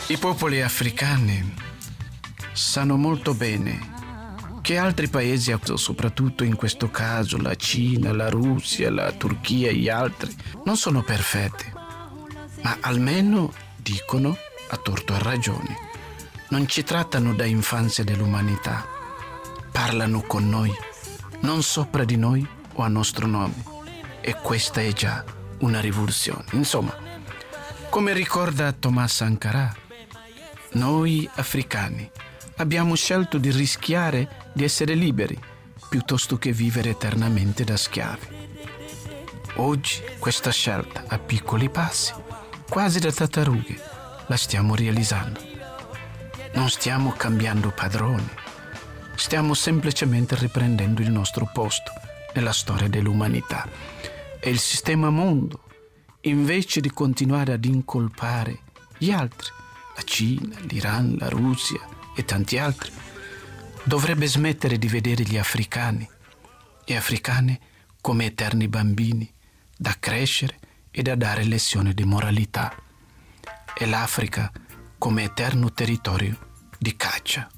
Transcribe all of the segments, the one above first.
I popoli africani sanno molto bene che altri paesi, soprattutto in questo caso la Cina, la Russia, la Turchia e gli altri, non sono perfetti, ma almeno dicono, a torto e a ragione, non ci trattano da infanzia dell'umanità, parlano con noi, non sopra di noi o a nostro nome, e questa è già una rivoluzione. Insomma, come ricorda Thomas Sankara, noi africani abbiamo scelto di rischiare di essere liberi piuttosto che vivere eternamente da schiavi. Oggi questa scelta a piccoli passi, quasi da tartarughe, la stiamo realizzando. Non stiamo cambiando padroni, stiamo semplicemente riprendendo il nostro posto nella storia dell'umanità. E il sistema mondo, invece di continuare ad incolpare gli altri, la Cina, l'Iran, la Russia e tanti altri, dovrebbe smettere di vedere gli africani e africane come eterni bambini da crescere e da dare lezioni di moralità, e l'Africa come eterno territorio di caccia.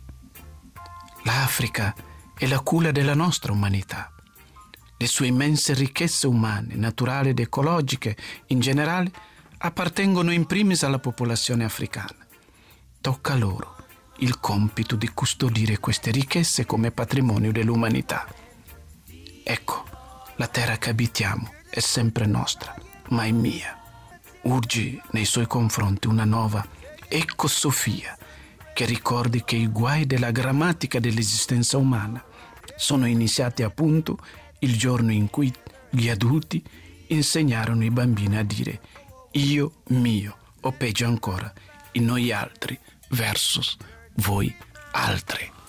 L'Africa è la culla della nostra umanità. Le sue immense ricchezze umane, naturali ed ecologiche in generale appartengono in primis alla popolazione africana. Tocca a loro il compito di custodire queste ricchezze come patrimonio dell'umanità. Ecco, la terra che abitiamo è sempre nostra, ma è mia. Urgi nei suoi confronti una nuova ecosofia che ricordi che i guai della grammatica dell'esistenza umana sono iniziati appunto il giorno in cui gli adulti insegnarono i bambini a dire io, mio, o peggio ancora, i noi altri versus voi altri.